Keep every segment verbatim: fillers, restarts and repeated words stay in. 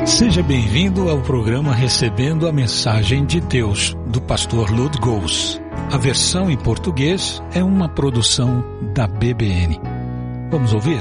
Seja bem-vindo ao programa Recebendo a Mensagem de Deus, do pastor Lud Gous. A versão em português é uma produção da B B N. Vamos ouvir?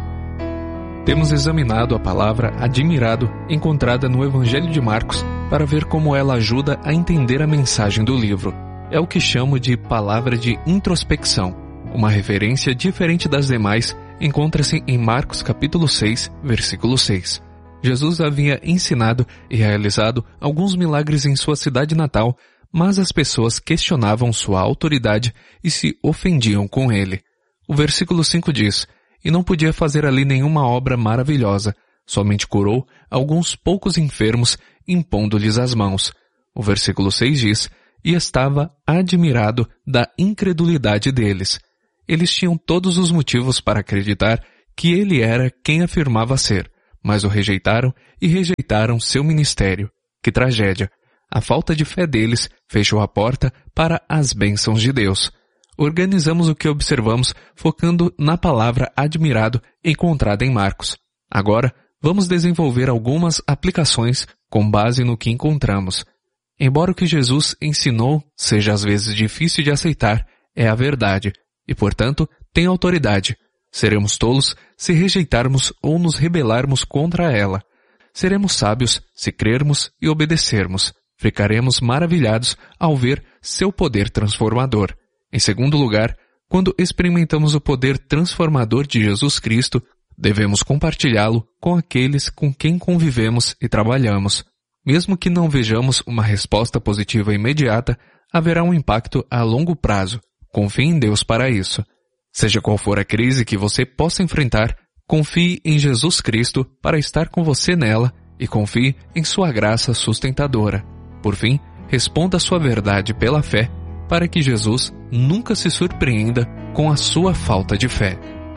Temos examinado a palavra admirado encontrada no Evangelho de Marcos para ver como ela ajuda a entender a mensagem do livro. É o que chamo de palavra de introspecção. Uma referência diferente das demais encontra-se em Marcos capítulo seis, versículo seis. Jesus havia ensinado e realizado alguns milagres em sua cidade natal, mas as pessoas questionavam sua autoridade e se ofendiam com ele. O versículo cinco diz: "E não podia fazer ali nenhuma obra maravilhosa, somente curou alguns poucos enfermos, impondo-lhes as mãos." O versículo seis diz: "E estava admirado da incredulidade deles." Eles tinham todos os motivos para acreditar que ele era quem afirmava ser, mas o rejeitaram e rejeitaram seu ministério. Que tragédia! A falta de fé deles fechou a porta para as bênçãos de Deus. Organizamos o que observamos focando na palavra admirado encontrada em Marcos. Agora, vamos desenvolver algumas aplicações com base no que encontramos. Embora o que Jesus ensinou seja às vezes difícil de aceitar, é a verdade e, portanto, tem autoridade. Seremos tolos se rejeitarmos ou nos rebelarmos contra ela. Seremos sábios se crermos e obedecermos. Ficaremos maravilhados ao ver seu poder transformador. Em segundo lugar, quando experimentamos o poder transformador de Jesus Cristo, devemos compartilhá-lo com aqueles com quem convivemos e trabalhamos. Mesmo que não vejamos uma resposta positiva imediata, haverá um impacto a longo prazo. Confie em Deus para isso. Seja qual for a crise que você possa enfrentar, confie em Jesus Cristo para estar com você nela e confie em sua graça sustentadora. Por fim, responda a sua verdade pela fé para que Jesus nunca se surpreenda com a sua falta de fé.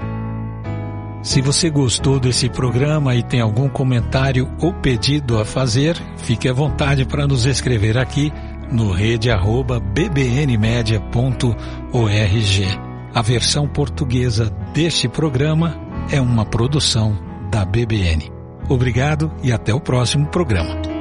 Se você gostou desse programa e tem algum comentário ou pedido a fazer, fique à vontade para nos escrever aqui no rede arroba b b n media ponto org. A versão portuguesa deste programa é uma produção da B B N. Obrigado e até o próximo programa.